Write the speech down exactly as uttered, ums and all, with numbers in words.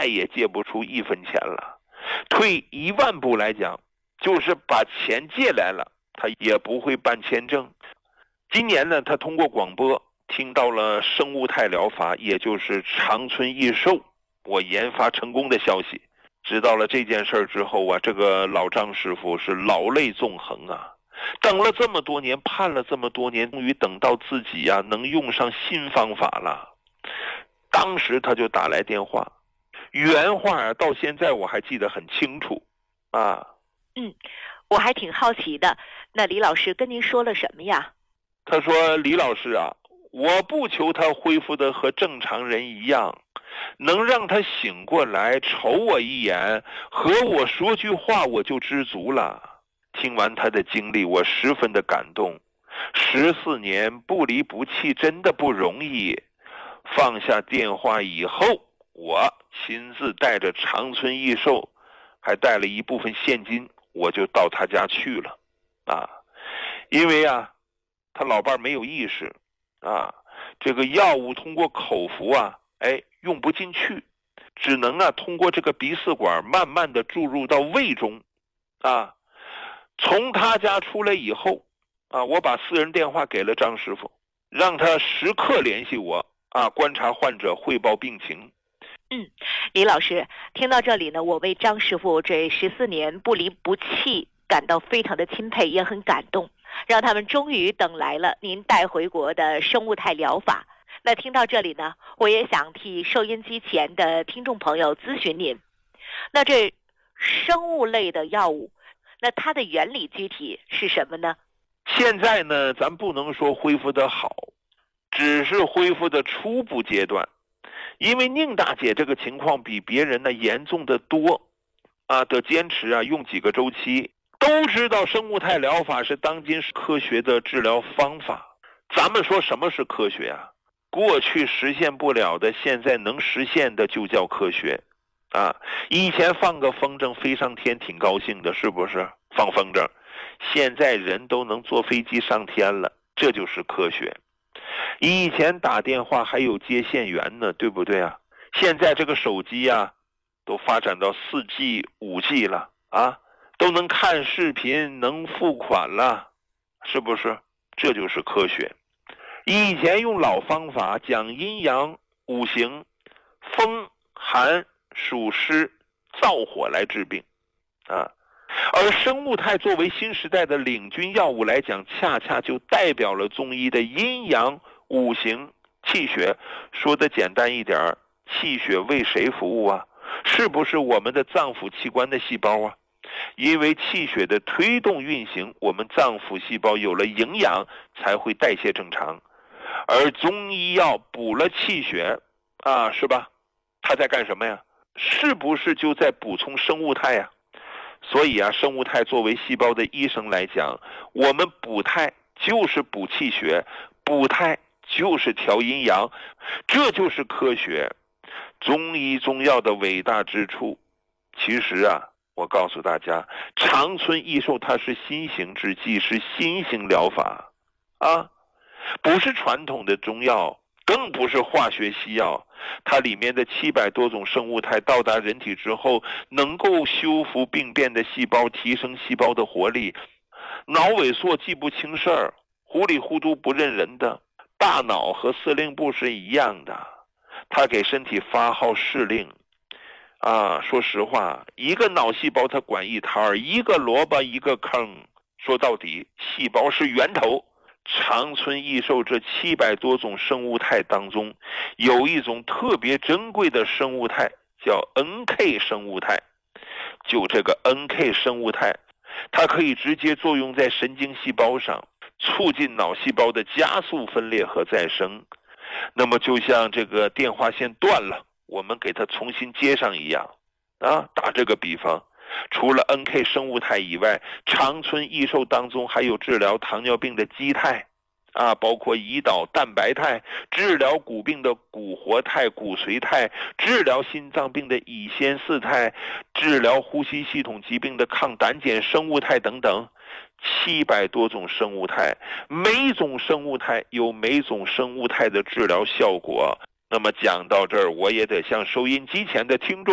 再也借不出一分钱了。退一万步来讲，就是把钱借来了，他也不会办签证。今年呢，他通过广播听到了生物态疗法，也就是长春益寿我研发成功的消息。知道了这件事之后啊，这个老张师傅是老泪纵横啊，等了这么多年，盼了这么多年，终于等到自己啊能用上新方法了。当时他就打来电话，原话啊到现在我还记得很清楚啊。 嗯，我还挺好奇的，那李老师跟您说了什么呀？ 他说，李老师啊，我不求他恢复的和正常人一样，能让他醒过来瞅我一眼，和我说句话，我就知足了。听完他的经历，我十分的感动。十四年不离不弃真的不容易。放下电话以后，我亲自带着长春益寿，还带了一部分现金，我就到他家去了啊。因为啊他老伴没有意识啊，这个药物通过口服啊哎用不进去，只能啊通过这个鼻饲管慢慢的注入到胃中啊。从他家出来以后啊，我把私人电话给了张师傅，让他时刻联系我啊，观察患者，汇报病情。 嗯，李老师，听到这里呢，我为张师傅这十四年不离不弃感到非常的钦佩，也很感动，让他们终于等来了您带回国的生物态疗法。那听到这里呢，我也想替收音机前的听众朋友咨询您，那这生物类的药物，那它的原理具体是什么呢？ 现在呢，咱不能说恢复得好，只是恢复的初步阶段。因为宁大姐这个情况比别人呢严重的多啊，得坚持啊用几个周期。都知道生物态疗法是当今科学的治疗方法，咱们说什么是科学啊？过去实现不了的，现在能实现的就叫科学啊。以前放个风筝飞上天挺高兴的，是不是？放风筝，现在人都能坐飞机上天了，这就是科学。以前打电话还有接线员呢，对不对啊？现在这个手机啊都发展到 四 G 五 G 了啊，都能看视频，能付款了，是不是？这就是科学。以前用老方法讲阴阳五行、风寒暑湿燥火来治病啊，而生物态作为新时代的领军药物来讲，恰恰就代表了中医的阴阳五行气血。说的简单一点，气血为谁服务啊？是不是我们的脏腑器官的细胞啊？因为气血的推动运行，我们脏腑细胞有了营养才会代谢正常。而中医药补了气血啊，是吧？它在干什么呀？是不是就在补充生物态呀？所以啊，生物态作为细胞的医生来讲，我们补态就是补气血，补态就是调阴阳，这就是科学。中医中药的伟大之处，其实啊，我告诉大家，长春益寿它是新型之计，是新型疗法啊，不是传统的中药，更不是化学西药。它里面的七百多种生物态到达人体之后，能够修复病变的细胞，提升细胞的活力。脑萎缩记不清事儿，糊里糊涂不认人的，大脑和司令部是一样的，它给身体发号施令啊。说实话，一个脑细胞它管一摊儿，一个萝卜一个坑。说到底，细胞是源头。长春益寿这七百多种生物态当中，有一种特别珍贵的生物态，叫 N K 生物态。就这个 N K 生物态，它可以直接作用在神经细胞上，促进脑细胞的加速分裂和再生。那么就像这个电话线断了，我们给它重新接上一样啊。打这个比方，除了 N K 生物态以外，长春益寿当中还有治疗糖尿病的肌肽啊，包括胰岛蛋白肽，治疗骨病的骨活肽、骨髓肽，治疗心脏病的乙酰四肽，治疗呼吸系统疾病的抗胆碱生物肽等等。七百多种生物态，每种生物态有每种生物态的治疗效果。那么讲到这儿，我也得向收音机前的听众